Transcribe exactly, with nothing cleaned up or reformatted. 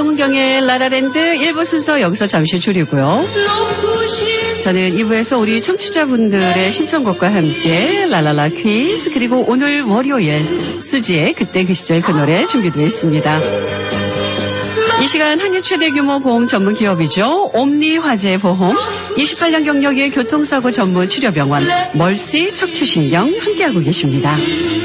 송은경의 라라랜드 일 부 순서 여기서 잠시 줄이고요. 저는 이 부에서 우리 청취자분들의 신청곡과 함께 랄랄라 퀴즈 그리고 오늘 월요일 수지의 그때 그 시절 그 노래 준비되어 있습니다. 이 시간 한일 최대 규모 보험 전문 기업이죠. 옴니화재보험 이십팔 년 경력의 교통사고 전문 치료병원 멀시 척추신경 함께하고 계십니다.